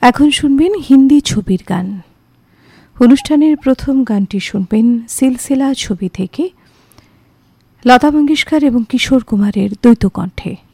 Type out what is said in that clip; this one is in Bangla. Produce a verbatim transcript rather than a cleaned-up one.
এখন শুনবেন হিন্দি ছবির গান। অনুষ্ঠানের প্রথম গানটি শুনবেন সিলসিলা ছবি থেকে লতা মঙ্গেশকর এবং কিশোর কুমারের দ্বৈত কণ্ঠে।